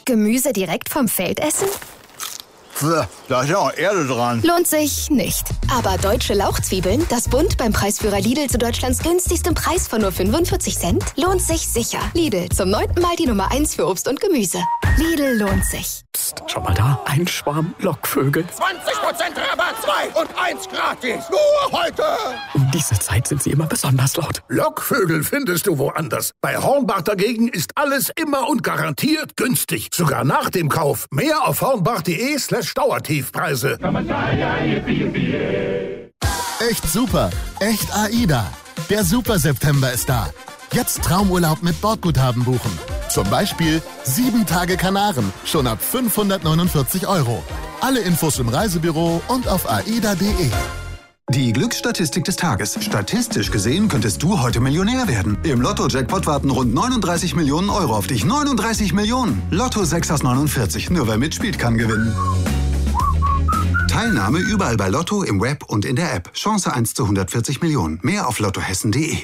Gemüse direkt vom Feld essen? Da ist ja auch Erde dran. Lohnt sich nicht. Aber deutsche Lauchzwiebeln, das Bund beim Preisführer Lidl zu Deutschlands günstigstem Preis von nur 45 Cent, lohnt sich sicher. Lidl, zum 9. Mal die Nummer 1 für Obst und Gemüse. Lidl lohnt sich. Psst, schau mal da, ein Schwarm Lockvögel. 20% Rabatt, 2 und 1 gratis. Nur heute. Um diese Zeit sind sie immer besonders laut. Lockvögel findest du woanders. Bei Hornbach dagegen ist alles immer und garantiert günstig. Sogar nach dem Kauf. Mehr auf hornbach.de/Dauertiefpreise. Echt super, echt AIDA. Der Super September ist da. Jetzt Traumurlaub mit Bordguthaben buchen. Zum Beispiel 7 Tage Kanaren, schon ab 549 €. Alle Infos im Reisebüro und auf aida.de. Die Glücksstatistik des Tages. Statistisch gesehen könntest du heute Millionär werden. Im Lotto-Jackpot warten rund 39 Millionen € auf dich. 39 Millionen! Lotto 6 aus 49. Nur wer mitspielt, kann gewinnen. Teilnahme überall bei Lotto, im Web und in der App. Chance 1 zu 140 Millionen. Mehr auf lottohessen.de.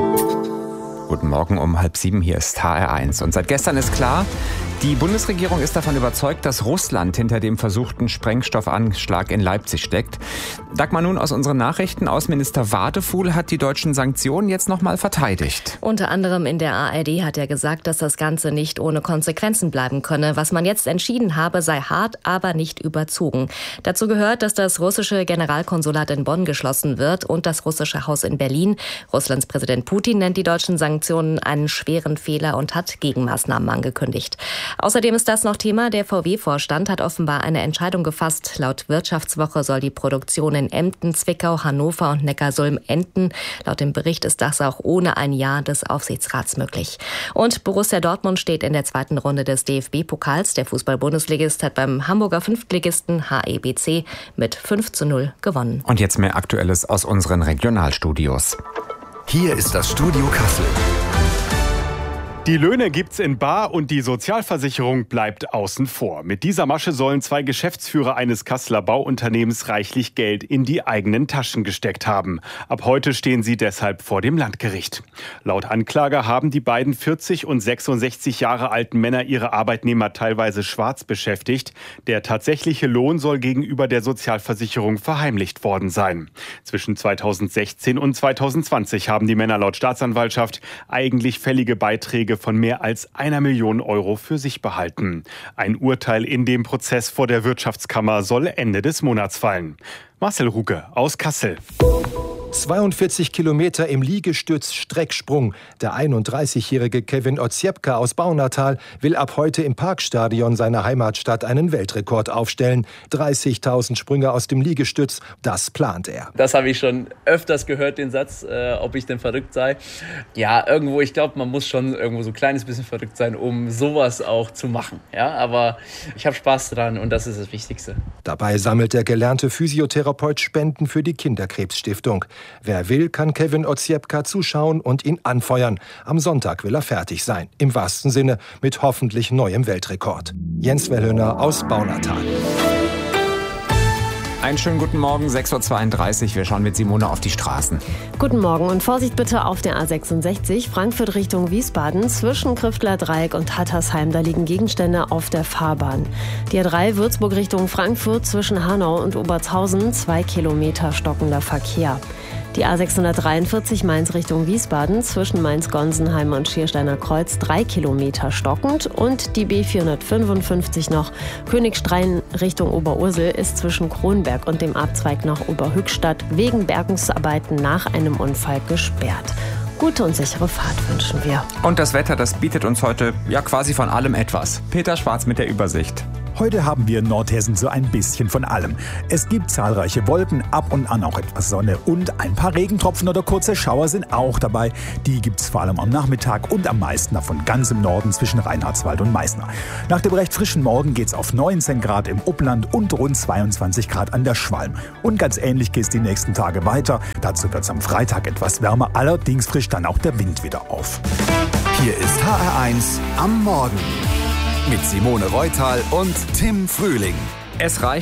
Guten Morgen um 6:30, hier ist HR1. Und seit gestern ist klar, die Bundesregierung ist davon überzeugt, dass Russland hinter dem versuchten Sprengstoffanschlag in Leipzig steckt. Dagmar, nun aus unseren Nachrichten. Außenminister Wadefuhl hat die deutschen Sanktionen jetzt nochmal verteidigt. Unter anderem in der ARD hat er gesagt, dass das Ganze nicht ohne Konsequenzen bleiben könne. Was man jetzt entschieden habe, sei hart, aber nicht überzogen. Dazu gehört, dass das russische Generalkonsulat in Bonn geschlossen wird und das russische Haus in Berlin. Russlands Präsident Putin nennt die deutschen Sanktionen einen schweren Fehler und hat Gegenmaßnahmen angekündigt. Außerdem ist das noch Thema. Der VW-Vorstand hat offenbar eine Entscheidung gefasst. Laut Wirtschaftswoche soll die Produktion in Emden, Zwickau, Hannover und Neckarsulm enden. Laut dem Bericht ist das auch ohne ein Ja des Aufsichtsrats möglich. Und Borussia Dortmund steht in der zweiten Runde des DFB-Pokals. Der Fußball-Bundesligist hat beim Hamburger Fünftligisten HEBC mit 5:0 gewonnen. Und jetzt mehr Aktuelles aus unseren Regionalstudios. Hier ist das Studio Kassel. Die Löhne gibt's in bar und die Sozialversicherung bleibt außen vor. Mit dieser Masche sollen 2 Geschäftsführer eines Kasseler Bauunternehmens reichlich Geld in die eigenen Taschen gesteckt haben. Ab heute stehen sie deshalb vor dem Landgericht. Laut Anklage haben die beiden 40 und 66 Jahre alten Männer ihre Arbeitnehmer teilweise schwarz beschäftigt. Der tatsächliche Lohn soll gegenüber der Sozialversicherung verheimlicht worden sein. Zwischen 2016 und 2020 haben die Männer laut Staatsanwaltschaft eigentlich fällige Beiträge von mehr als 1 Million € für sich behalten. Ein Urteil in dem Prozess vor der Wirtschaftskammer soll Ende des Monats fallen. Marcel Rucke aus Kassel. 42 Kilometer im Liegestütz-Strecksprung. Der 31-jährige Kevin Oziepka aus Baunatal will ab heute im Parkstadion seiner Heimatstadt einen Weltrekord aufstellen. 30.000 Sprünge aus dem Liegestütz, das plant er. Das habe ich schon öfters gehört, den Satz, ob ich denn verrückt sei. Ja, irgendwo, ich glaube, man muss schon irgendwo so ein kleines bisschen verrückt sein, um sowas auch zu machen. Ja, aber ich habe Spaß dran und das ist das Wichtigste. Dabei sammelt der gelernte Physiotherapeut Spenden für die Kinderkrebsstiftung. Wer will, kann Kevin Oziepka zuschauen und ihn anfeuern. Am Sonntag will er fertig sein. Im wahrsten Sinne mit hoffentlich neuem Weltrekord. Jens Wellhöner aus Baunatal. Einen schönen guten Morgen, 6:32 Uhr. Wir schauen mit Simone auf die Straßen. Guten Morgen und Vorsicht bitte auf der A66, Frankfurt Richtung Wiesbaden, zwischen Krüftler Dreieck und Hattersheim. Da liegen Gegenstände auf der Fahrbahn. Die A3 Würzburg Richtung Frankfurt, zwischen Hanau und Obertshausen, 2 Kilometer stockender Verkehr. Die A643 Mainz Richtung Wiesbaden, zwischen Mainz-Gonsenheim und Schiersteiner Kreuz, 3 Kilometer stockend. Und die B455 noch Königstein Richtung Oberursel ist zwischen Kronberg und dem Abzweig nach Oberhückstadt wegen Bergungsarbeiten nach einem Unfall gesperrt. Gute und sichere Fahrt wünschen wir. Und das Wetter, das bietet uns heute ja quasi von allem etwas. Peter Schwarz mit der Übersicht. Heute haben wir in Nordhessen so ein bisschen von allem. Es gibt zahlreiche Wolken, ab und an auch etwas Sonne und ein paar Regentropfen oder kurze Schauer sind auch dabei. Die gibt es vor allem am Nachmittag und am meisten davon ganz im Norden zwischen Reinhardswald und Meißner. Nach dem recht frischen Morgen geht es auf 19 Grad im Upland und rund 22 Grad an der Schwalm. Und ganz ähnlich geht es die nächsten Tage weiter. Dazu wird es am Freitag etwas wärmer, allerdings frischt dann auch der Wind wieder auf. Hier ist HR1 am Morgen mit Simone Reutal und Tim Frühling. Es reicht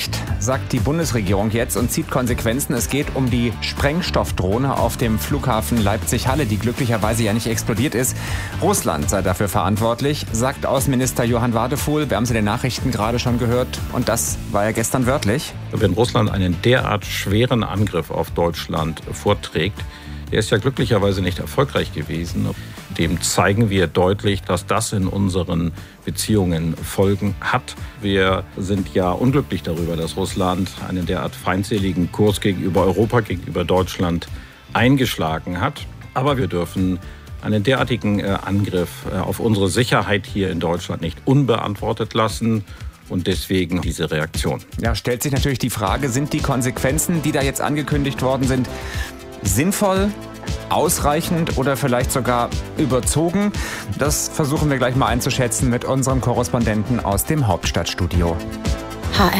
sagt die Bundesregierung jetzt und zieht Konsequenzen. Es geht um die Sprengstoffdrohne auf dem Flughafen Leipzig-Halle, die glücklicherweise ja nicht explodiert ist. Russland sei dafür verantwortlich, sagt Außenminister Johann Wadefuhl. Wir haben es in den Nachrichten gerade schon gehört. Und das war ja gestern wörtlich. Wenn Russland einen derart schweren Angriff auf Deutschland vorträgt, der ist ja glücklicherweise nicht erfolgreich gewesen. Dem zeigen wir deutlich, dass das in unseren Beziehungen Folgen hat. Wir sind ja unglücklich darüber, dass Russland einen derart feindseligen Kurs gegenüber Europa, gegenüber Deutschland eingeschlagen hat. Aber wir dürfen einen derartigen Angriff auf unsere Sicherheit hier in Deutschland nicht unbeantwortet lassen. Und deswegen diese Reaktion. Ja, stellt sich natürlich die Frage, sind die Konsequenzen, die da jetzt angekündigt worden sind, sinnvoll, ausreichend oder vielleicht sogar überzogen? Das versuchen wir gleich mal einzuschätzen mit unserem Korrespondenten aus dem Hauptstadtstudio.